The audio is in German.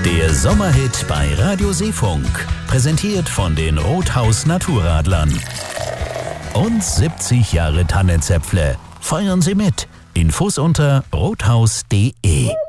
Der Sommerhit bei Radio Seefunk. Präsentiert von den Rothaus Naturradlern. Und 70 Jahre Tannenzäpfle. Feiern Sie mit. Infos unter rothaus.de.